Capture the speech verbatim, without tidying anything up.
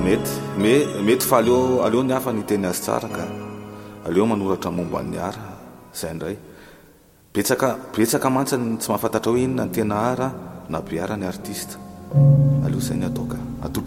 mety me mety fa aleo aleo ny hafa ny teny azy tsara ka aleo manoratra momba ny ara zay ndray betsaka betsaka mantsany tsy mahafantatra hoe inona ny tena ara na be ara ny artiste aleo zay ny ataoka